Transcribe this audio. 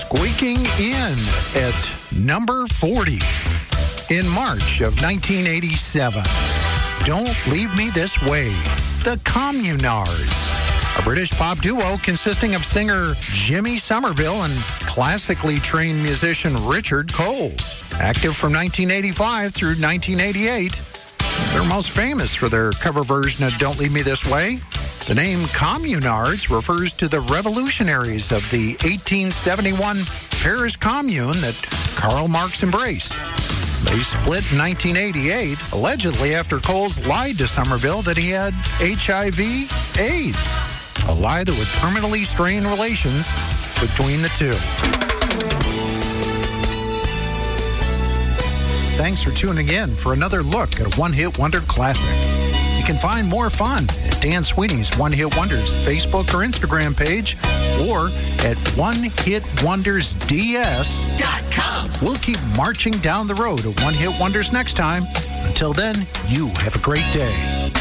squeaking in at number 40 in March of 1987. Don't Leave Me This Way, the Communards, a British pop duo consisting of singer Jimmy Somerville and classically trained musician Richard Coles. Active from 1985 through 1988, they're most famous for their cover version of Don't Leave Me This Way. The name Communards refers to the revolutionaries of the 1871 Paris Commune that Karl Marx embraced. They split in 1988, allegedly after Coles lied to Somerville that he had HIV/AIDS, a lie that would permanently strain relations between the two. Thanks for tuning in for another look at a one-hit wonder classic. You can find more fun at Dan Sweeney's One Hit Wonders Facebook or Instagram page, or at OneHitWondersDS.com. We'll keep marching down the road of One Hit Wonders next time. Until then, you have a great day.